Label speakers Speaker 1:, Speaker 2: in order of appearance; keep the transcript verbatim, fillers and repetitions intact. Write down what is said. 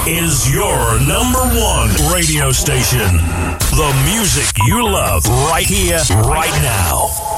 Speaker 1: is your number one radio station. The music you love right here, right now.